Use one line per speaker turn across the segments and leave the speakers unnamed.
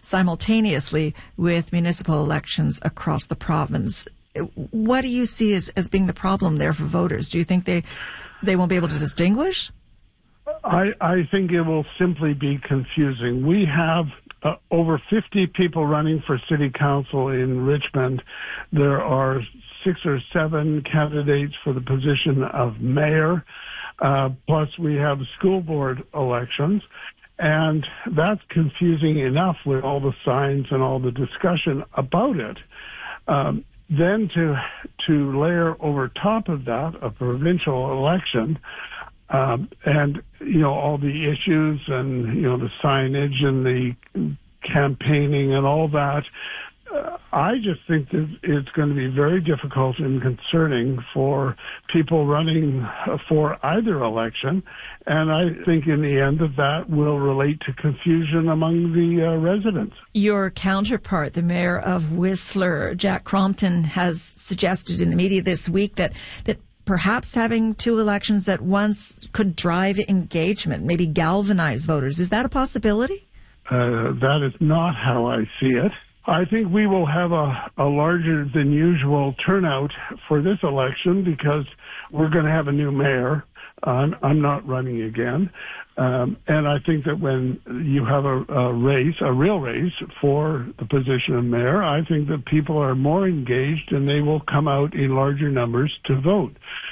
simultaneously with municipal elections across the province. What do you see as being the problem there for voters? Do you think they won't be able to distinguish?
I think it will simply be confusing. We have over 50 people running for city council in Richmond. There are 6 or 7 candidates for the position of mayor. Plus we have school board elections. And that's confusing enough with all the signs and all the discussion about it. Then to layer over top of that a provincial election, and, all the issues and, the signage and the campaigning and all that, I just think that it's going to be very difficult and concerning for people running for either election. And I think in the end that will relate to confusion among the residents.
Your counterpart, the mayor of Whistler, Jack Crompton, has suggested in the media this week that perhaps having 2 elections at once could drive engagement, maybe galvanize voters. Is that a possibility?
That is not how I see it. I think we will have a larger than usual turnout for this election because we're going to have a new mayor. I'm not running again. And I think that when you have a real race for the position of mayor, I think that people are more engaged and they will come out in larger numbers to vote.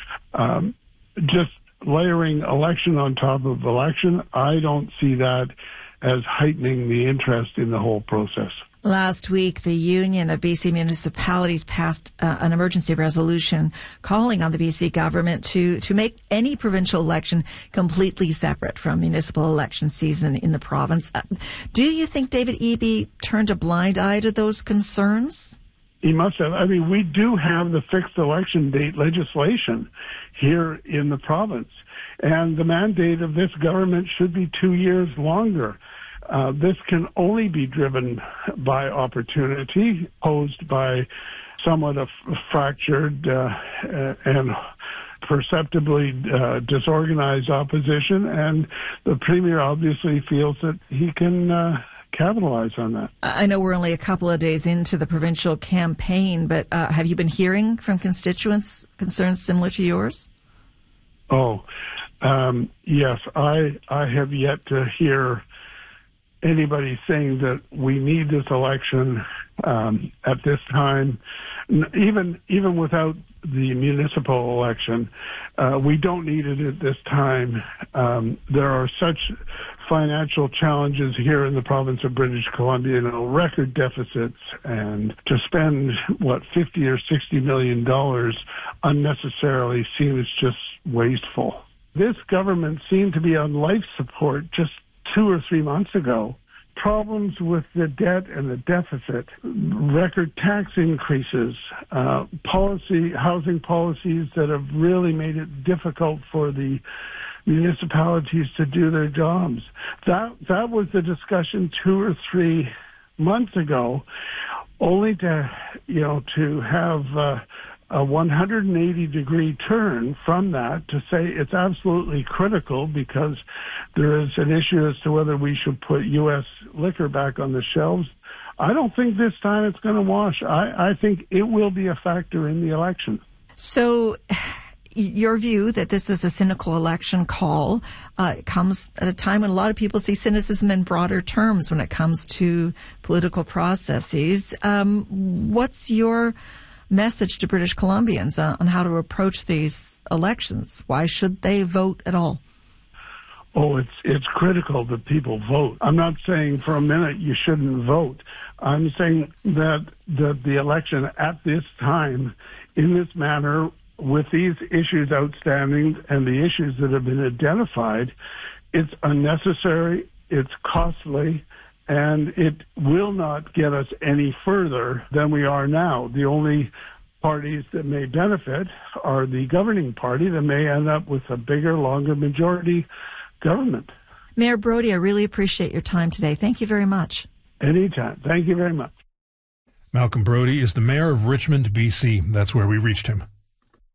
Just layering election on top of election, I don't see that as heightening the interest in the whole process.
Last week, the Union of BC Municipalities passed an emergency resolution calling on the BC government to make any provincial election completely separate from municipal election season in the province. Do you think David Eby turned a blind eye to those concerns?
He must have. I mean, we do have the fixed election date legislation here in the province, and the mandate of this government should be 2 years longer. This can only be driven by opportunity posed by somewhat a fractured and perceptibly disorganized opposition, and the Premier obviously feels that he can capitalize on that.
I know we're only a couple of days into the provincial campaign, but have you been hearing from constituents concerns similar to yours?
Yes, I have yet to hear anybody saying that we need this election at this time. Even without the municipal election, we don't need it at this time. There are such financial challenges here in the province of British Columbia, record deficits, and to spend, $50 or $60 million unnecessarily seems just wasteful. This government seemed to be on life support just 2 or 3 months ago. Problems with the debt and the deficit, record tax increases, housing policies that have really made it difficult for the municipalities to do their jobs. That was the discussion 2 or 3 months ago, only to have a 180-degree turn from that to say it's absolutely critical because there is an issue as to whether we should put U.S. liquor back on the shelves. I don't think this time it's going to wash. I think it will be a factor in the election.
So your view that this is a cynical election call comes at a time when a lot of people see cynicism in broader terms when it comes to political processes. What's your message to British Columbians on how to approach these elections? Why should they vote at all?
It's critical that people vote. I'm not saying for a minute you shouldn't vote. I'm saying that the election at this time, in this manner, with these issues outstanding and the issues that have been identified, it's unnecessary, it's costly, and it will not get us any further than we are now. The only parties that may benefit are the governing party that may end up with a bigger, longer majority government.
Mayor Brodie, I really appreciate your time today. Thank you very much.
Anytime. Thank you very much.
Malcolm Brodie is the mayor of Richmond, BC. That's where we reached him.